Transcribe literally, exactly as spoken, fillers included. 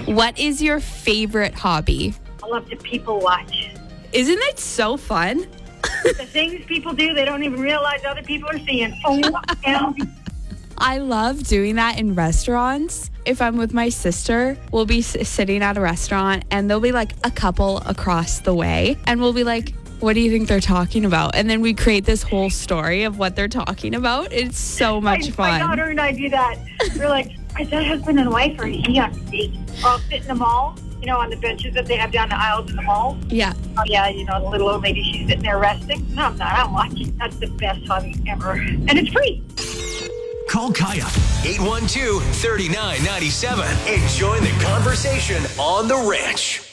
What is your favorite hobby? I love to people watch. Isn't it so fun? The things people do, they don't even realize other people are seeing. O M G. I love doing that in restaurants. If I'm with my sister, we'll be s- sitting at a restaurant and there'll be like a couple across the way and we'll be like, what do you think they're talking about? And then we create this whole story of what they're talking about. It's so much my, fun. My daughter and I do that. We're like, is that husband and wife or is he on a date? I'll sit in the mall, you know, on the benches that they have down the aisles in the mall. Yeah. Oh, yeah, you know, the little old lady, she's sitting there resting. No, I'm not. I'm watching. That's the best hobby ever. And it's free. Call Kaya. eight one two, three nine nine seven and join the conversation on The Ranch.